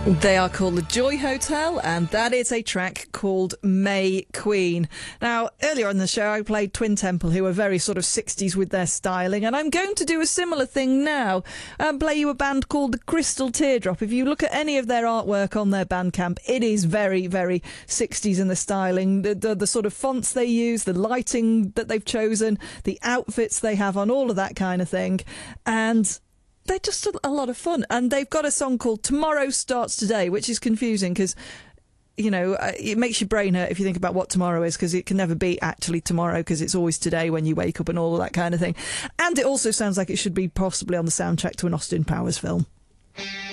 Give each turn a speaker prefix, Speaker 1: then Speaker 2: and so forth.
Speaker 1: They are called the Joy Hotel, and that is a track called May Queen. Now, earlier on the show, I played Twin Temple, who are very sort of 60s with their styling, and I'm going to do a similar thing now and play you a band called the Crystal Teardrop. If you look at any of their artwork on their Bandcamp, it is very, very 60s in the styling. The sort of fonts they use, the lighting that they've chosen, the outfits they have on, all of that kind of thing. And they're just a lot of fun. And they've got a song called Tomorrow Starts Today, which is confusing because, you know, it makes your brain hurt if you think about what tomorrow is, because it can never be actually tomorrow because it's always today when you wake up and all of that kind of thing. And it also sounds like it should be possibly on the soundtrack to an Austin Powers film.